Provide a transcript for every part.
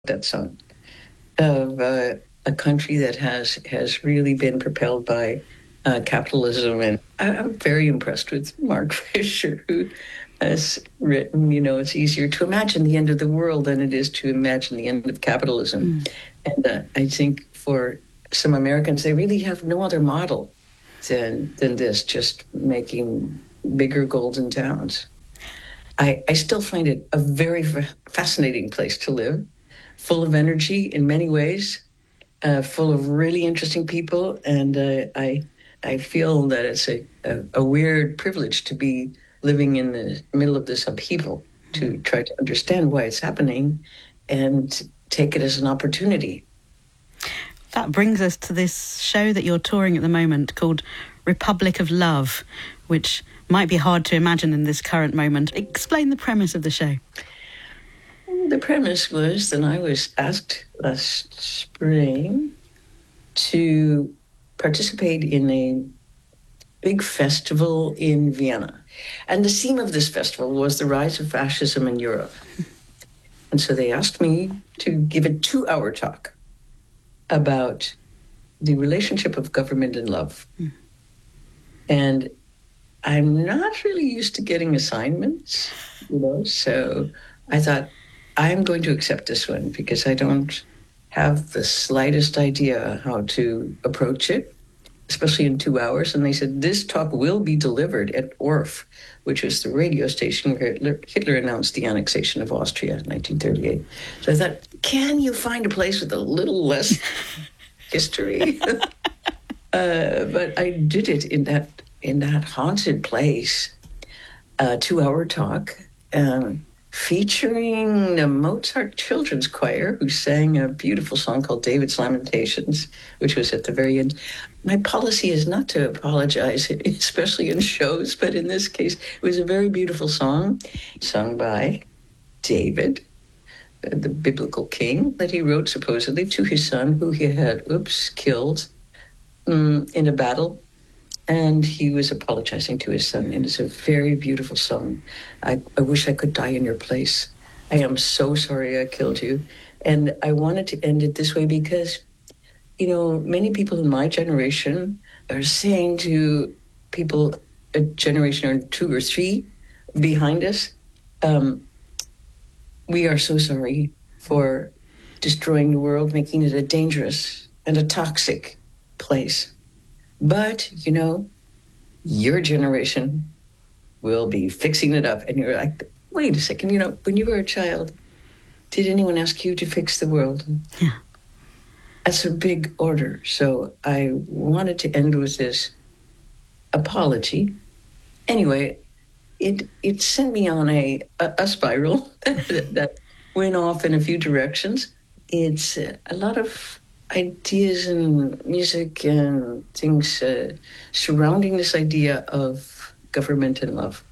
that song of a country that has really been propelled by capitalism. And I'm very impressed with Mark Fisher, who has written, it's easier to imagine the end of the world than it is to imagine the end of capitalism. And I think for some Americans, they really have no other model than this, just making bigger golden towns. I still find it a very fascinating place to live, full of energy in many ways, full of really interesting people. And I feel that it's a weird privilege to be living in the middle of this upheaval, to try to understand why it's happening and take it as an opportunity. That brings us to this show that you're touring at the moment called Republic of Love, which might be hard to imagine in this current moment. Explain the premise of the show. The premise was that I was asked last spring to participate in a big festival in Vienna. And the theme of this festival was the rise of fascism in Europe. And so they asked me to give a 2-hour talk about the relationship of government and love. And I'm not really used to getting assignments, so I thought, I'm going to accept this one because I don't have the slightest idea how to approach it, especially in 2 hours. And they said, this talk will be delivered at ORF, which was the radio station where Hitler announced the annexation of Austria in 1938. So I thought, can you find a place with a little less history? But I did it in that haunted place, a 2-hour talk, featuring the Mozart Children's Choir, who sang a beautiful song called David's Lamentations, which was at the very end. My policy is not to apologize, especially in shows, but in this case, it was a very beautiful song, sung by David, the biblical king, that he wrote supposedly to his son, who he had, killed in a battle. And he was apologizing to his son. And it's a very beautiful song. I wish I could die in your place. I am so sorry I killed you. And I wanted to end it this way because, many people in my generation are saying to people a generation or 2 or 3 behind us, we are so sorry for destroying the world, making it a dangerous and a toxic place. But, your generation will be fixing it up. And you're like, wait a second, when you were a child, did anyone ask you to fix the world? Yeah. That's a big order. So I wanted to end with this apology. Anyway, it sent me on a spiral that went off in a few directions. It's a lot of ideas and music and things surrounding this idea of government and love.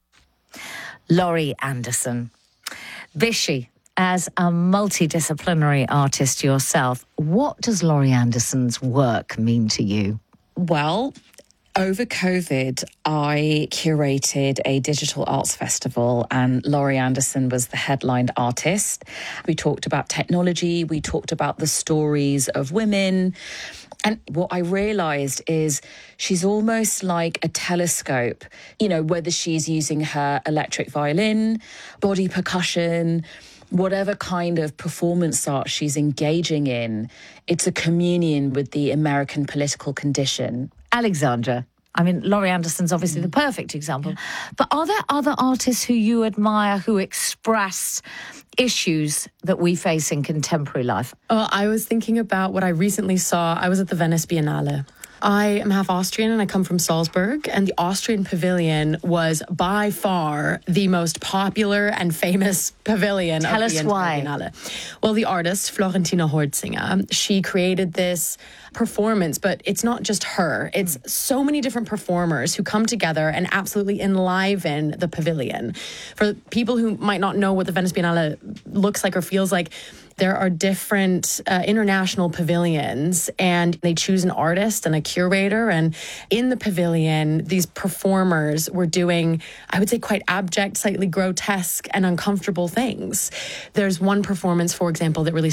Laurie Anderson. Vishy, as a multidisciplinary artist yourself, what does Laurie Anderson's work mean to you? Well, over COVID, I curated a digital arts festival and Laurie Anderson was the headline artist. We talked about technology, we talked about the stories of women. And what I realised is she's almost like a telescope, whether she's using her electric violin, body percussion, whatever kind of performance art she's engaging in, it's a communion with the American political condition. Alexandra, Laurie Anderson's obviously the perfect example. But are there other artists who you admire who express issues that we face in contemporary life? I was thinking about what I recently saw. I was at the Venice Biennale. I am half Austrian and I come from Salzburg, and the Austrian pavilion was by far the most popular and famous pavilion. Tell us why. Biennale. Well, the artist, Florentina Holzinger, she created this performance, but it's not just her. It's so many different performers who come together and absolutely enliven the pavilion. For people who might not know what the Venice Biennale looks like or feels like, there are different international pavilions, and they choose an artist and a curator. And in the pavilion, these performers were doing, I would say, quite abject, slightly grotesque and uncomfortable things. There's one performance, for example, that really